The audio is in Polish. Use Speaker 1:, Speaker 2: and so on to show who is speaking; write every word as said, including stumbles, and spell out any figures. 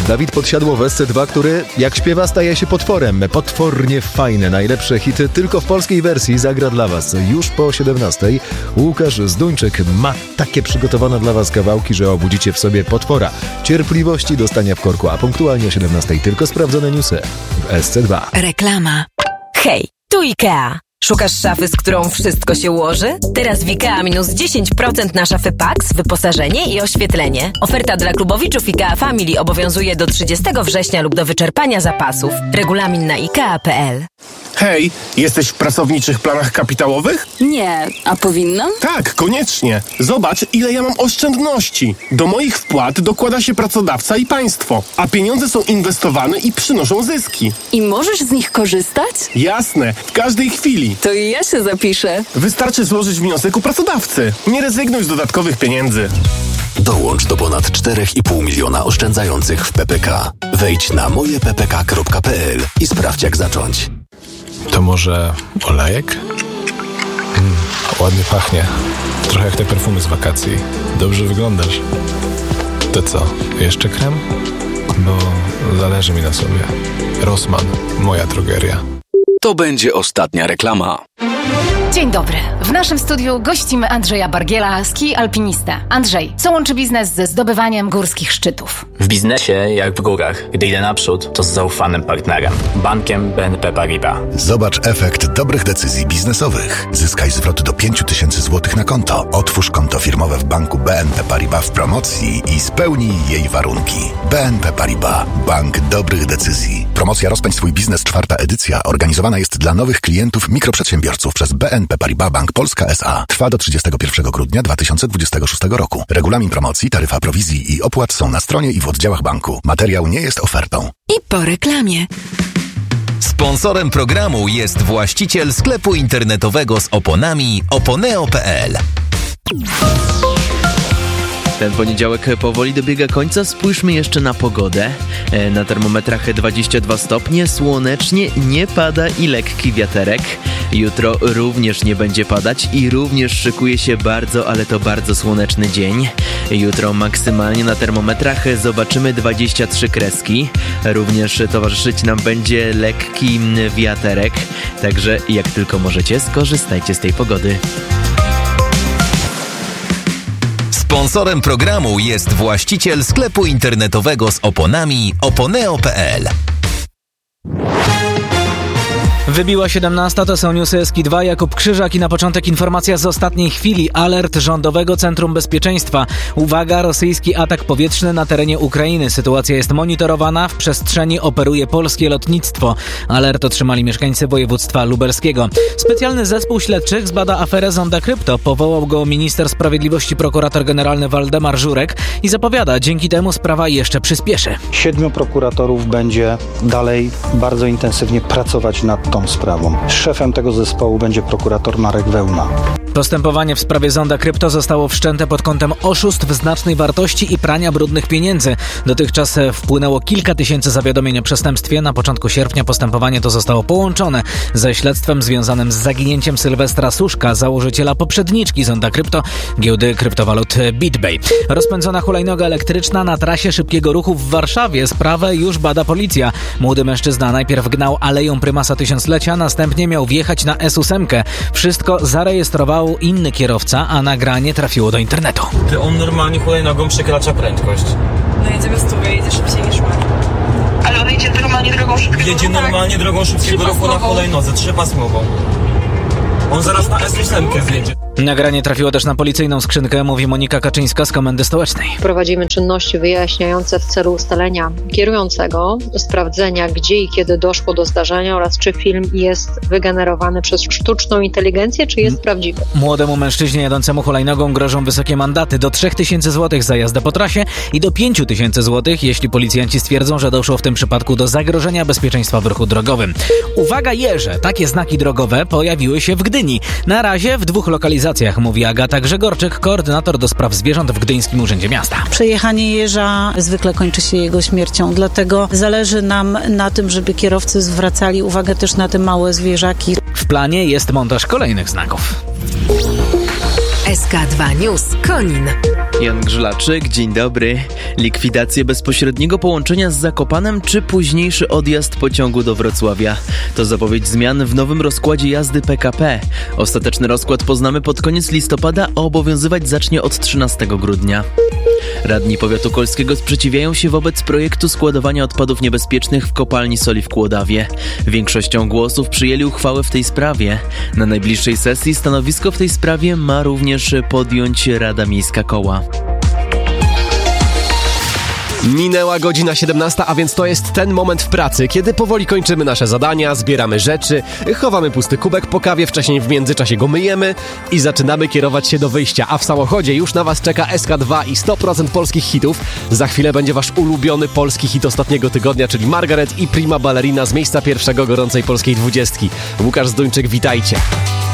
Speaker 1: Dawid Podsiadło w S C dwa, który jak śpiewa staje się potworem. Potwornie fajne, najlepsze hity tylko w polskiej wersji zagra dla Was już po siedemnastej. Łukasz Zduńczyk ma takie przygotowane dla Was kawałki, że obudzicie w sobie potwora. Cierpliwości do stania w korku, a punktualnie o siedemnastej tylko sprawdzone newsy w S C dwa.
Speaker 2: Reklama. Hej, tu IKEA. Szukasz szafy, z którą wszystko się ułoży? Teraz w IKEA minus dziesięć procent na szafy Pax, wyposażenie i oświetlenie. Oferta dla klubowiczów IKEA Family obowiązuje do trzydziestego września lub do wyczerpania zapasów. Regulamin na ikea kropka p l.
Speaker 3: Hej, jesteś w pracowniczych planach kapitałowych?
Speaker 4: Nie, a powinnam?
Speaker 3: Tak, koniecznie. Zobacz, ile ja mam oszczędności. Do moich wpłat dokłada się pracodawca i państwo, a pieniądze są inwestowane i przynoszą zyski.
Speaker 4: I możesz z nich korzystać?
Speaker 3: Jasne, w każdej chwili.
Speaker 4: To i ja się zapiszę.
Speaker 3: Wystarczy złożyć wniosek u pracodawcy. Nie rezygnuj z dodatkowych pieniędzy.
Speaker 5: Dołącz do ponad cztery i pół miliona oszczędzających w P P K. Wejdź na moje p p k kropka p l i sprawdź, jak zacząć.
Speaker 6: To może olejek? Mm, ładnie pachnie. Trochę jak te perfumy z wakacji. Dobrze wyglądasz. To co, jeszcze krem? Bo zależy mi na sobie. Rossmann, moja drogeria.
Speaker 5: To będzie ostatnia reklama.
Speaker 7: Dzień dobry. W naszym studiu gościmy Andrzeja Bargiela, ski alpinista. Andrzej, co łączy biznes ze zdobywaniem górskich szczytów?
Speaker 8: W biznesie, jak w górach, gdy idę naprzód, to z zaufanym partnerem, bankiem B N P Paribas.
Speaker 9: Zobacz efekt dobrych decyzji biznesowych. Zyskaj zwrot do pięć tysięcy złotych na konto. Otwórz konto firmowe w banku B N P Paribas w promocji i spełnij jej warunki. B N P Paribas. Bank dobrych decyzji. Promocja Rozpędź swój biznes, czwarta edycja, organizowana jest dla nowych klientów mikroprzedsiębiorców przez B N P Paribas Bank Polska S A. Trwa do trzydziestego pierwszego grudnia dwa tysiące dwudziestego szóstego roku. Regulamin promocji, taryfa prowizji i opłat są na stronie i w oddziałach banku. Materiał nie jest ofertą.
Speaker 2: I po reklamie.
Speaker 10: Sponsorem programu jest właściciel sklepu internetowego z oponami oponeo kropka p l.
Speaker 11: Ten poniedziałek powoli dobiega końca. Spójrzmy jeszcze na pogodę. Na termometrach dwadzieścia dwa stopnie, słonecznie, nie pada i lekki wiaterek. Jutro również nie będzie padać i również szykuje się bardzo, ale to bardzo słoneczny dzień. Jutro maksymalnie na termometrach zobaczymy dwadzieścia trzy kreski. Również towarzyszyć nam będzie lekki wiaterek. Także jak tylko możecie, skorzystajcie z tej pogody.
Speaker 10: Sponsorem programu jest właściciel sklepu internetowego z oponami oponeo kropka p l.
Speaker 12: Wybiła siedemnasta, to są newsy S K dwa, Jakub Krzyżak i na początek informacja z ostatniej chwili. Alert Rządowego Centrum Bezpieczeństwa. Uwaga, rosyjski atak powietrzny na terenie Ukrainy. Sytuacja jest monitorowana, w przestrzeni operuje polskie lotnictwo. Alert otrzymali mieszkańcy województwa lubelskiego. Specjalny zespół śledczych zbada aferę Zonda Krypto. Powołał go minister sprawiedliwości prokurator generalny Waldemar Żurek i zapowiada, dzięki temu sprawa jeszcze przyspieszy.
Speaker 13: Siedmiu prokuratorów będzie dalej bardzo intensywnie pracować nad tą sprawą. Szefem tego zespołu będzie prokurator Marek Wełna.
Speaker 12: Postępowanie w sprawie Zonda Krypto zostało wszczęte pod kątem oszustw znacznej wartości i prania brudnych pieniędzy. Dotychczas wpłynęło kilka tysięcy zawiadomień o przestępstwie. Na początku sierpnia postępowanie to zostało połączone ze śledztwem związanym z zaginięciem Sylwestra Suszka, założyciela poprzedniczki Zonda Krypto, giełdy kryptowalut BitBay. Rozpędzona hulajnoga elektryczna na trasie szybkiego ruchu w Warszawie. Sprawę już bada policja. Młody mężczyzna najpierw gnał Aleją Prymasa Tysiąclecia, następnie miał wjechać na S ósem. Wszystko zarejestrował inny kierowca, a nagranie trafiło do internetu.
Speaker 14: Ty on normalnie hulajnogą przekracza prędkość.
Speaker 15: No jedziemy stówę, jedzie szybciej niż my. Ale on jedzie normalnie drogą szybkiego ruchu.
Speaker 14: Jedzie normalnie drogą szybkiego ruchu na hulajnodze, trzypasmową. On zaraz na S ósem zjedzie.
Speaker 12: Nagranie trafiło też na policyjną skrzynkę, mówi Monika Kaczyńska z Komendy Stołecznej.
Speaker 16: Prowadzimy czynności wyjaśniające w celu ustalenia kierującego, sprawdzenia gdzie i kiedy doszło do zdarzenia oraz czy film jest wygenerowany przez sztuczną inteligencję, czy jest prawdziwy.
Speaker 12: Młodemu mężczyźnie jadącemu hulajnogą grożą wysokie mandaty do trzech tysięcy złotych za jazdę po trasie i do pięć tysięcy złotych, jeśli policjanci stwierdzą, że doszło w tym przypadku do zagrożenia bezpieczeństwa w ruchu drogowym. Uwaga jeże, takie znaki drogowe pojawiły się w Gdyni. Na razie w dwóch lokalizacjach, mówi Agata Grzegorczyk, koordynator do spraw zwierząt w Gdyńskim Urzędzie Miasta.
Speaker 17: Przejechanie jeża zwykle kończy się jego śmiercią, dlatego zależy nam na tym, żeby kierowcy zwracali uwagę też na te małe zwierzaki.
Speaker 12: W planie jest montaż kolejnych znaków.
Speaker 2: S K dwa News Konin.
Speaker 11: Jan Grzlaczyk, dzień dobry. Likwidację bezpośredniego połączenia z Zakopanem czy późniejszy odjazd pociągu do Wrocławia? To zapowiedź zmian w nowym rozkładzie jazdy P K P. Ostateczny rozkład poznamy pod koniec listopada, a obowiązywać zacznie od trzynastego grudnia. Radni powiatu kolskiego sprzeciwiają się wobec projektu składowania odpadów niebezpiecznych w kopalni soli w Kłodawie. Większością głosów przyjęli uchwałę w tej sprawie. Na najbliższej sesji stanowisko w tej sprawie ma również podjąć Rada Miejska Koła.
Speaker 18: Minęła godzina siedemnasta, a więc to jest ten moment w pracy, kiedy powoli kończymy nasze zadania, zbieramy rzeczy, chowamy pusty kubek po kawie, wcześniej w międzyczasie go myjemy i zaczynamy kierować się do wyjścia. A w samochodzie już na Was czeka S K dwa i sto procent polskich hitów. Za chwilę będzie Wasz ulubiony polski hit ostatniego tygodnia, czyli Margaret i Prima Ballerina z miejsca pierwszego gorącej polskiej dwudziestki. Łukasz Zduńczyk, witajcie.